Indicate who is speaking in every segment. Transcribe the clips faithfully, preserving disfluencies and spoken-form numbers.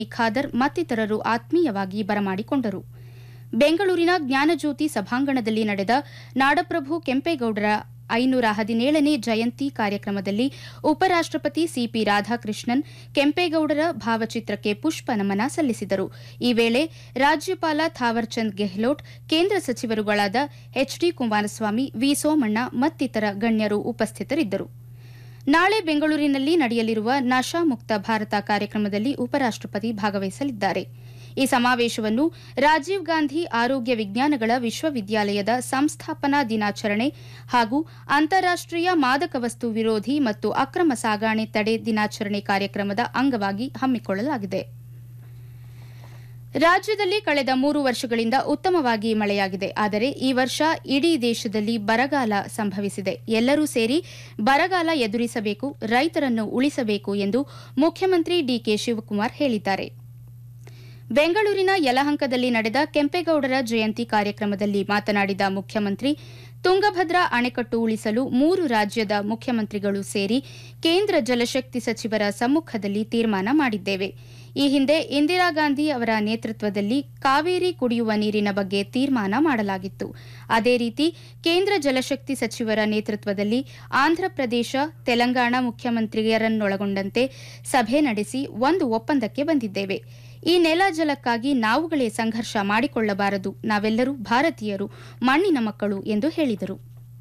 Speaker 1: ಖಾದರ್ ಮತ್ತಿತರರು ಆತ್ಮೀಯವಾಗಿ ಬರಮಾಡಿಕೊಂಡರು. ಬೆಂಗಳೂರಿನ ಜ್ಞಾನಜ್ಯೋತಿ ಸಭಾಂಗಣದಲ್ಲಿ ನಡೆದ ನಾಡಪ್ರಭು ಕೆಂಪೇಗೌಡರ ಐನೂರ ಹದಿನೇಳನೇ ಜಯಂತಿ ಕಾರ್ಯಕ್ರಮದಲ್ಲಿ ಉಪರಾಷ್ಟಪತಿ ಸಿಪಿ ರಾಧಾಕೃಷ್ಣನ್ ಕೆಂಪೇಗೌಡರ ಭಾವಚಿತ್ರಕ್ಕೆ ಪುಷ್ಪ ನಮನ ಸಲ್ಲಿಸಿದರು. ಈ ವೇಳೆ ರಾಜ್ಯಪಾಲ ಥಾವರ್ಚಂದ್ ಗೆಹ್ಲೋಟ್, ಕೇಂದ್ರ ಸಚಿವರುಗಳಾದ ಎಚ್ಡಿ ಕುಮಾರಸ್ವಾಮಿ, ವಿ ಸೋಮಣ್ಣ ಮತ್ತಿತರ ಗಣ್ಯರು ಉಪಸ್ಥಿತರಿದ್ದರು. ನಾಳೆ ಬೆಂಗಳೂರಿನಲ್ಲಿ ನಡೆಯಲಿರುವ ನಶಾ ಮುಕ್ತ ಭಾರತ ಕಾರ್ಯಕ್ರಮದಲ್ಲಿ ಉಪರಾಷ್ಟಪತಿ ಭಾಗವಹಿಸಲಿದ್ದಾರೆ. ಈ ಸಮಾವೇಶವನ್ನು ರಾಜೀವ್ ಗಾಂಧಿ ಆರೋಗ್ಯ ವಿಜ್ಞಾನಗಳ ವಿಶ್ವವಿದ್ಯಾಲಯದ ಸಂಸ್ಥಾಪನಾ ದಿನಾಚರಣೆ ಹಾಗೂ ಅಂತಾರಾಷ್ಟೀಯ ಮಾದಕ ವಸ್ತು ವಿರೋಧಿ ಮತ್ತು ಅಕ್ರಮ ಸಾಗಾಣೆ ತಡೆ ದಿನಾಚರಣೆ ಕಾರ್ಯಕ್ರಮದ ಅಂಗವಾಗಿ ಹಮ್ಮಿಕೊಳ್ಳಲಾಗಿದೆ. ರಾಜ್ಯದಲ್ಲಿ ಕಳೆದ ಮೂರು ವರ್ಷಗಳಿಂದ ಉತ್ತಮವಾಗಿ ಮಳೆಯಾಗಿದೆ. ಆದರೆ ಈ ವರ್ಷ ಇಡೀ ದೇಶದಲ್ಲಿ ಬರಗಾಲ ಸಂಭವಿಸಿದೆ. ಎಲ್ಲರೂ ಸೇರಿ ಬರಗಾಲ ಎದುರಿಸಬೇಕು, ರೈತರನ್ನು ಉಳಿಸಬೇಕು ಎಂದು ಮುಖ್ಯಮಂತ್ರಿ ಡಿಕೆ ಶಿವಕುಮಾರ್ ಹೇಳಿದ್ದಾರೆ. ಬೆಂಗಳೂರಿನ ಯಲಹಂಕದಲ್ಲಿ ನಡೆದ ಕೆಂಪೇಗೌಡರ ಜಯಂತಿ ಕಾರ್ಯಕ್ರಮದಲ್ಲಿ ಮಾತನಾಡಿದ ಮುಖ್ಯಮಂತ್ರಿ, ತುಂಗಭದ್ರಾ ಅಣೆಕಟ್ಟು ಉಳಿಸಲು ಮೂರು ರಾಜ್ಯದ ಮುಖ್ಯಮಂತ್ರಿಗಳು ಸೇರಿ ಕೇಂದ್ರ ಜಲಶಕ್ತಿ ಸಚಿವರ ಸಮ್ಮುಖದಲ್ಲಿ ತೀರ್ಮಾನ ಮಾಡಿದ್ದೇವೆ. ಈ ಹಿಂದೆ ಇಂದಿರಾ ಗಾಂಧಿ ಅವರ ನೇತೃತ್ವದಲ್ಲಿ ಕಾವೇರಿ ಕುಡಿಯುವ ನೀರಿನ ಬಗ್ಗೆ ತೀರ್ಮಾನ ಮಾಡಲಾಗಿತ್ತು. ಅದೇ ರೀತಿ ಕೇಂದ್ರ ಜಲಶಕ್ತಿ ಸಚಿವರ ನೇತೃತ್ವದಲ್ಲಿ ಆಂಧ್ರಪ್ರದೇಶ, ತೆಲಂಗಾಣ ಮುಖ್ಯಮಂತ್ರಿಯರನ್ನೊಳಗೊಂಡಂತೆ ಸಭೆ ನಡೆಸಿ ಒಂದು ಒಪ್ಪಂದಕ್ಕೆ ಬಂದಿದ್ದೇವೆ. ಈ ನೆಲ ಜಲಕ್ಕಾಗಿ ನಾವುಗಳೇ ಸಂಘರ್ಷ ಮಾಡಿಕೊಳ್ಳಬಾರದು. ನಾವೆಲ್ಲರೂ ಭಾರತೀಯರು, ಮಣ್ಣಿನ ಮಕ್ಕಳು ಎಂದು ಹೇಳಿದರು.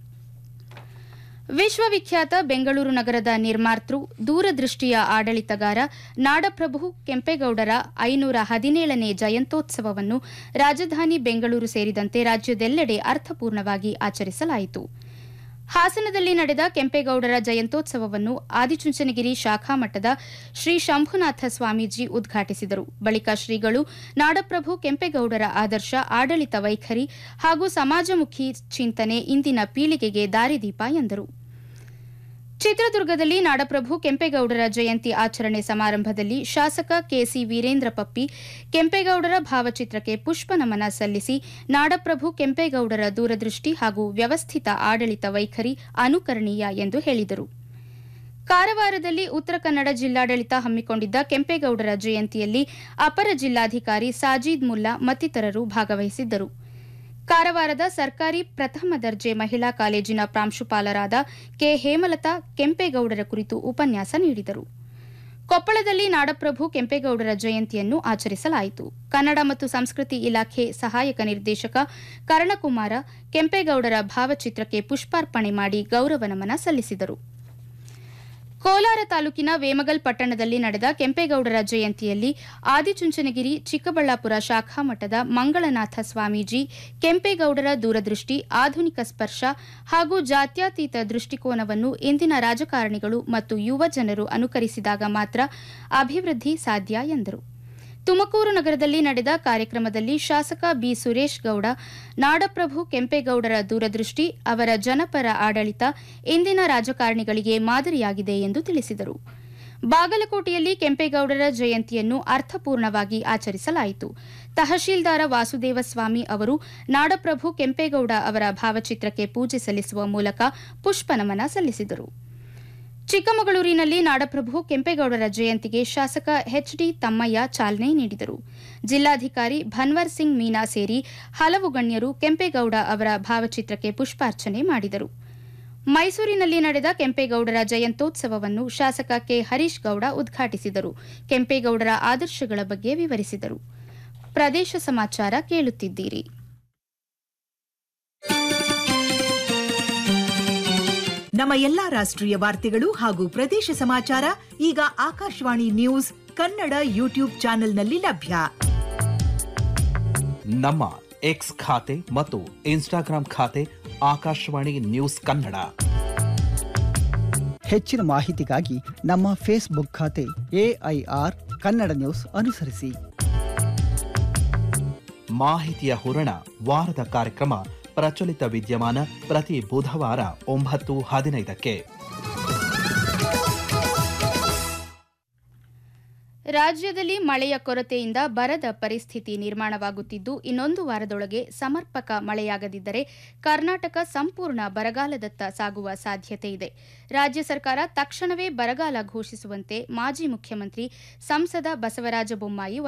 Speaker 1: ವಿಶ್ವವಿಖ್ಯಾತ ಬೆಂಗಳೂರು ನಗರದ ನಿರ್ಮಾತೃ, ದೂರದೃಷ್ಟಿಯ ಆಡಳಿತಗಾರ ನಾಡಪ್ರಭು ಕೆಂಪೇಗೌಡರ ಐನೂರ ಹದಿನೇಳನೇ ಜಯಂತ್ಯೋತ್ಸವವನ್ನು ರಾಜಧಾನಿ ಬೆಂಗಳೂರು ಸೇರಿದಂತೆ ರಾಜ್ಯದೆಲ್ಲೆಡೆ ಅರ್ಥಪೂರ್ಣವಾಗಿ ಆಚರಿಸಲಾಯಿತು. ಹಾಸನದಲ್ಲಿ ನಡೆದ ಕೆಂಪೇಗೌಡರ ಜಯಂತ್ಯೋತ್ಸವವನ್ನು ಆದಿಚುಂಚನಗಿರಿ ಶಾಖಾ ಮಠದ ಶ್ರೀ ಶಂಭುನಾಥ ಸ್ವಾಮೀಜಿ ಉದ್ಘಾಟಿಸಿದರು. ಬಳಿಕ ಶ್ರೀಗಳು ನಾಡಪ್ರಭು ಕೆಂಪೇಗೌಡರ ಆದರ್ಶ, ಆಡಳಿತ ವೈಖರಿ ಹಾಗೂ ಸಮಾಜಮುಖಿ ಚಿಂತನೆ ಇಂದಿನ ಪೀಳಿಗೆಗೆ ದಾರಿದೀಪ ಎಂದರು. ಚಿತ್ರದುರ್ಗದಲ್ಲಿ ನಾಡಪ್ರಭು ಕೆಂಪೇಗೌಡರ ಜಯಂತಿ ಆಚರಣೆ ಸಮಾರಂಭದಲ್ಲಿ ಶಾಸಕ ಕೆಸಿ ವೀರೇಂದ್ರ ಪಪ್ಪಿ ಕೆಂಪೇಗೌಡರ ಭಾವಚಿತ್ರಕ್ಕೆ ಪುಷ್ಪ ನಮನ ಸಲ್ಲಿಸಿ ನಾಡಪ್ರಭು ಕೆಂಪೇಗೌಡರ ದೂರದೃಷ್ಟಿ ಹಾಗೂ ವ್ಯವಸ್ಥಿತ ಆಡಳಿತ ವೈಖರಿ ಅನುಕರಣೀಯ ಎಂದು ಹೇಳಿದರು. ಕಾರವಾರದಲ್ಲಿ ಉತ್ತರ ಕನ್ನಡ ಜಿಲ್ಲಾಡಳಿತ ಹಮ್ಮಿಕೊಂಡಿದ್ದ ಕೆಂಪೇಗೌಡರ ಜಯಂತಿಯಲ್ಲಿ ಅಪರ ಜಿಲ್ಲಾಧಿಕಾರಿ ಸಾಜೀದ್ ಮುಲ್ಲಾ ಮತ್ತಿತರರು ಭಾಗವಹಿಸಿದ್ದರು. ಕಾರವಾರದ ಸರ್ಕಾರಿ ಪ್ರಥಮ ದರ್ಜೆ ಮಹಿಳಾ ಕಾಲೇಜಿನ ಪ್ರಾಂಶುಪಾಲರಾದ ಕೆ ಹೇಮಲತಾ ಕೆಂಪೇಗೌಡರ ಕುರಿತು ಉಪನ್ಯಾಸ ನೀಡಿದರು. ಕೊಪ್ಪಳದಲ್ಲಿ ನಾಡಪ್ರಭು ಕೆಂಪೇಗೌಡರ ಜಯಂತಿಯನ್ನು ಆಚರಿಸಲಾಯಿತು. ಕನ್ನಡ ಮತ್ತು ಸಂಸ್ಕೃತಿ ಇಲಾಖೆ ಸಹಾಯಕ ನಿರ್ದೇಶಕ ಕರ್ಣಕುಮಾರ ಕೆಂಪೇಗೌಡರ ಭಾವಚಿತ್ರಕ್ಕೆ ಪುಷ್ಪಾರ್ಪಣೆ ಮಾಡಿ ಗೌರವ ನಮನ ಸಲ್ಲಿಸಿದರು. ಕೋಲಾರ ತಾಲೂಕಿನ ವೇಮಗಲ್ ಪಟ್ಟಣದಲ್ಲಿ ನಡೆದ ಕೆಂಪೇಗೌಡರ ಜಯಂತಿಯಲ್ಲಿ ಆದಿಚುಂಚನಗಿರಿ ಚಿಕ್ಕಬಳ್ಳಾಪುರ ಶಾಖಾ ಮಠದ ಮಂಗಳನಾಥ ಸ್ವಾಮೀಜಿ ಕೆಂಪೇಗೌಡರ ದೂರದೃಷ್ಟಿ, ಆಧುನಿಕ ಸ್ಪರ್ಶ ಹಾಗೂ ಜಾತ್ಯತೀತ ದೃಷ್ಟಿಕೋನವನ್ನು ಇಂದಿನ ರಾಜಕಾರಣಿಗಳು ಮತ್ತು ಯುವ ಜನರು ಅನುಕರಿಸಿದಾಗ ಮಾತ್ರ ಅಭಿವೃದ್ಧಿ ಸಾಧ್ಯ ಎಂದರು. ತುಮಕೂರು ನಗರದಲ್ಲಿ ನಡೆದ ಕಾರ್ಯಕ್ರಮದಲ್ಲಿ ಶಾಸಕ ಬಿ ಸುರೇಶ್ ಗೌಡ ನಾಡಪ್ರಭು ಕೆಂಪೇಗೌಡರ ದೂರದೃಷ್ಟಿ, ಅವರ ಜನಪರ ಆಡಳಿತ ಇಂದಿನ ರಾಜಕಾರಣಿಗಳಿಗೆ ಮಾದರಿಯಾಗಿದೆ ಎಂದು ತಿಳಿಸಿದರು. ಬಾಗಲಕೋಟೆಯಲ್ಲಿ ಕೆಂಪೇಗೌಡರ ಜಯಂತಿಯನ್ನು ಅರ್ಥಪೂರ್ಣವಾಗಿ ಆಚರಿಸಲಾಯಿತು. ತಹಶೀಲ್ದಾರ ವಾಸುದೇವಸ್ವಾಮಿ ಅವರು ನಾಡಪ್ರಭು ಕೆಂಪೇಗೌಡ ಅವರ ಭಾವಚಿತ್ರಕ್ಕೆ ಪೂಜೆ ಸಲ್ಲಿಸುವ ಮೂಲಕ ಪುಷ್ಪ ನಮನ ಸಲ್ಲಿಸಿದರು. ಚಿಕ್ಕಮಗಳೂರಿನಲ್ಲಿ ನಾಡಪ್ರಭು ಕೆಂಪೇಗೌಡರ ಜಯಂತಿಗೆ ಶಾಸಕ ಎಚ್ಡಿ ತಮ್ಮಯ್ಯ ಚಾಲನೆ ನೀಡಿದರು. ಜಿಲ್ಲಾಧಿಕಾರಿ ಭನ್ವರ್ ಸಿಂಗ್ ಮೀನಾ ಸೇರಿ ಹಲವು ಗಣ್ಯರು ಕೆಂಪೇಗೌಡ ಅವರ ಭಾವಚಿತ್ರಕ್ಕೆ ಪುಷ್ಪಾರ್ಚನೆ ಮಾಡಿದರು. ಮೈಸೂರಿನಲ್ಲಿ ನಡೆದ ಕೆಂಪೇಗೌಡರ ಜಯಂತ್ಯೋತ್ಸವವನ್ನು ಶಾಸಕ ಕೆ ಹರೀಶ್ ಗೌಡ ಉದ್ಘಾಟಿಸಿದರು. ಕೆಂಪೇಗೌಡರ ಆದರ್ಶಗಳ ಬಗ್ಗೆ ವಿವರಿಸಿದರು. ಪ್ರದೇಶ ಸಮಾಚಾರ ಕೇಳುತ್ತಿದ್ದೀರಿ.
Speaker 2: ನಮ್ಮ ಎಲ್ಲಾ ರಾಷ್ಟ್ರೀಯ ವಾರ್ತೆಗಳು ಹಾಗೂ ಪ್ರದೇಶ ಸಮಾಚಾರ ಈಗ ಆಕಾಶವಾಣಿ ನ್ಯೂಸ್ ಕನ್ನಡ ಯೂಟ್ಯೂಬ್ ಚಾನೆಲ್ನಲ್ಲಿ ಲಭ್ಯ.
Speaker 3: ನಮ್ಮ ಎಕ್ಸ್ ಖಾತೆ ಮತ್ತು ಇನ್ಸ್ಟಾಗ್ರಾಂ ಖಾತೆ ಆಕಾಶವಾಣಿ ನ್ಯೂಸ್ ಕನ್ನಡ.
Speaker 4: ಹೆಚ್ಚಿನ ಮಾಹಿತಿಗಾಗಿ ನಮ್ಮ ಫೇಸ್ಬುಕ್ ಖಾತೆ ಎಐಆರ್ ಕನ್ನಡ ನ್ಯೂಸ್ ಅನುಸರಿಸಿ.
Speaker 3: ಮಾಹಿತಿಯ ಹೂರಣ ವಾರದ ಕಾರ್ಯಕ್ರಮ ಪ್ರಚಲಿತ ವಿದ್ಯಮಾನ ಪ್ರತಿ ಬುಧವಾರ ಒಂಬತ್ತು ಹದಿನೈದಕ್ಕೆ.
Speaker 1: ರಾಜ್ಯದಲ್ಲಿ ಮಳೆಯ ಕೊರತೆಯಿಂದ ಬರದ ಪರಿಸ್ಥಿತಿ ನಿರ್ಮಾಣವಾಗುತ್ತಿದ್ದು ಇನ್ನೊಂದು ವಾರದೊಳಗೆ ಸಮರ್ಪಕ ಮಳೆಯಾಗದಿದ್ದರೆ ಕರ್ನಾಟಕ ಸಂಪೂರ್ಣ ಬರಗಾಲದತ್ತ ಸಾಗುವ ಸಾಧ್ಯತೆ ಇದೆ. ರಾಜ್ಯ ಸರ್ಕಾರ ತಕ್ಷಣವೇ ಬರಗಾಲ ಘೋಷಿಸುವಂತೆ ಮಾಜಿ ಮುಖ್ಯಮಂತ್ರಿ ಸಂಸದ ಬಸವರಾಜ ಬೊಮ್ಮಾಯಿ